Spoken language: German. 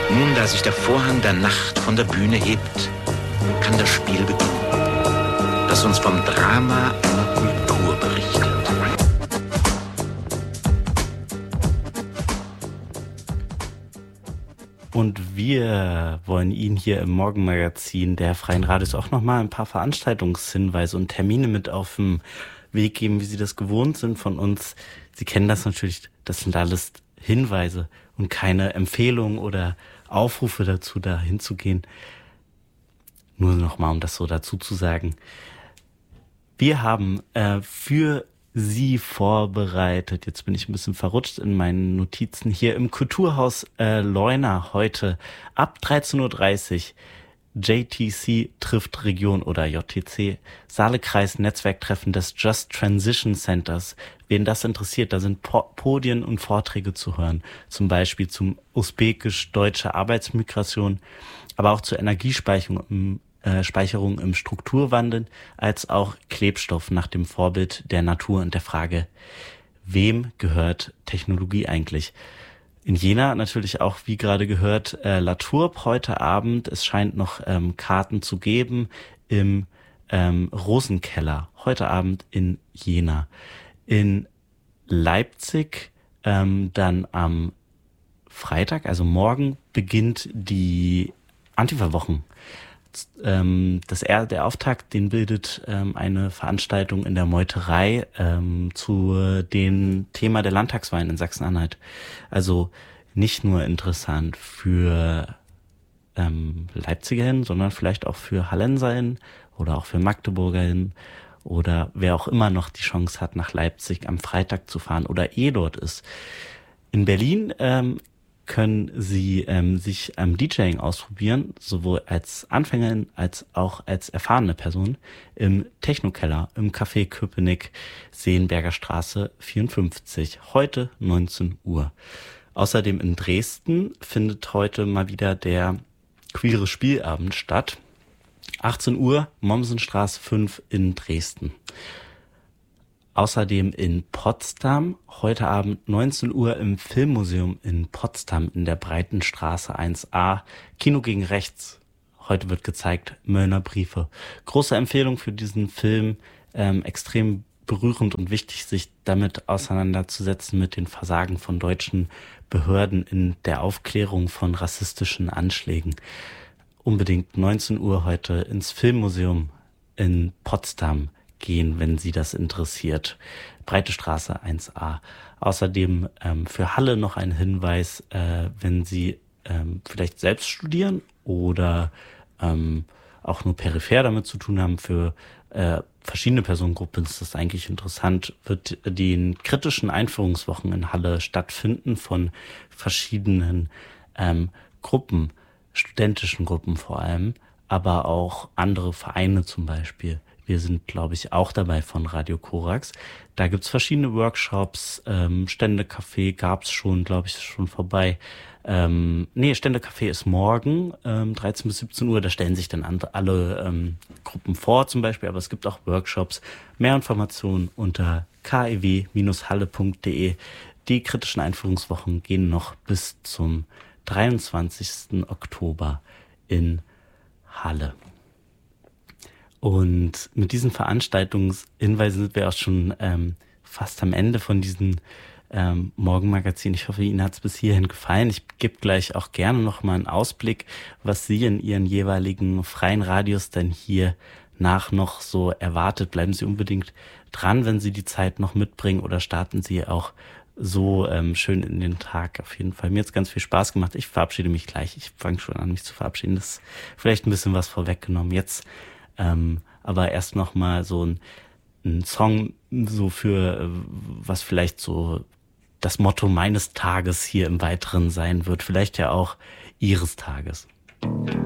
Nun, da sich der Vorhang der Nacht von der Bühne hebt, kann das Spiel beginnen, das uns vom Drama einer Kultur berichtet. Und wir wollen Ihnen hier im Morgenmagazin der Freien Radios auch nochmal ein paar Veranstaltungshinweise und Termine mit auf den Weg geben, wie Sie das gewohnt sind von uns. Sie kennen das natürlich, das sind alles Hinweise und keine Empfehlungen oder Aufrufe dazu, da hinzugehen. Nur nochmal, um das so dazu zu sagen. Wir haben für Sie vorbereitet, jetzt bin ich ein bisschen verrutscht in meinen Notizen, hier im Kulturhaus Leuna heute ab 13.30 Uhr JTC trifft Region oder JTC, Saale-Kreis Netzwerktreffen des Just Transition Centers. Wen das interessiert, da sind Podien und Vorträge zu hören, zum Beispiel zum usbekisch-deutsche Arbeitsmigration, aber auch zur Energiespeicherung im Strukturwandel, als auch Klebstoff nach dem Vorbild der Natur und der Frage, wem gehört Technologie eigentlich? In Jena natürlich auch, wie gerade gehört, Latourp heute Abend. Es scheint noch Karten zu geben im Rosenkeller, heute Abend in Jena. In Leipzig dann am Freitag, also morgen, beginnt die Antifa-Wochen. Der Auftakt, den bildet eine Veranstaltung in der Meuterei zu dem Thema der Landtagswahlen in Sachsen-Anhalt. Also nicht nur interessant für Leipzigerinnen, sondern vielleicht auch für Hallenserinnen oder auch für Magdeburgerinnen oder wer auch immer noch die Chance hat, nach Leipzig am Freitag zu fahren oder dort ist. In Berlin können Sie sich am DJing ausprobieren, sowohl als Anfängerin als auch als erfahrene Person im Technokeller im Café Köpenick, Seelenberger Straße 54, heute 19 Uhr. Außerdem in Dresden findet heute mal wieder der queere Spielabend statt. 18 Uhr, Mommsenstraße 5 in Dresden. Außerdem in Potsdam, heute Abend 19 Uhr im Filmmuseum in Potsdam in der Breitenstraße 1a, Kino gegen rechts. Heute wird gezeigt Möllner Briefe. Große Empfehlung für diesen Film, extrem berührend und wichtig, sich damit auseinanderzusetzen mit den Versagen von deutschen Behörden in der Aufklärung von rassistischen Anschlägen. Unbedingt 19 Uhr heute ins Filmmuseum in Potsdam gehen, wenn Sie das interessiert. Breite Straße 1a. Außerdem für Halle noch ein Hinweis, wenn Sie vielleicht selbst studieren oder auch nur peripher damit zu tun haben, für verschiedene Personengruppen ist das eigentlich interessant, wird die kritischen Einführungswochen in Halle stattfinden von verschiedenen Gruppen, studentischen Gruppen vor allem, aber auch andere Vereine zum Beispiel. Wir sind, glaube ich, auch dabei von Radio Korax. Da gibt's verschiedene Workshops, Ständecafé gab's schon, glaube ich, ist schon vorbei. Ständecafé ist morgen, 13 bis 17 Uhr, da stellen sich dann alle Gruppen vor zum Beispiel, aber es gibt auch Workshops. Mehr Informationen unter kew-halle.de. Die kritischen Einführungswochen gehen noch bis zum 23. Oktober in Halle. Und mit diesen Veranstaltungshinweisen sind wir auch schon fast am Ende von diesem Morgenmagazin. Ich hoffe, Ihnen hat es bis hierhin gefallen. Ich gebe gleich auch gerne noch mal einen Ausblick, was Sie in Ihren jeweiligen freien Radios denn hier nach noch so erwartet. Bleiben Sie unbedingt dran, wenn Sie die Zeit noch mitbringen, oder starten Sie auch so schön in den Tag. Auf jeden Fall. Mir hat es ganz viel Spaß gemacht. Ich verabschiede mich gleich. Ich fange schon an, mich zu verabschieden. Das ist vielleicht ein bisschen was vorweggenommen. Jetzt aber erst noch mal so ein Song so für, was vielleicht so das Motto meines Tages hier im Weiteren sein wird. Vielleicht ja auch Ihres Tages.